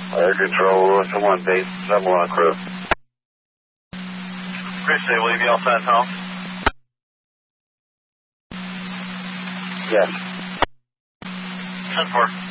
Air Control, Wilson 1, base, 7-1 crew. Appreciate it. Will you be all set, Tom? Yes. 10-4.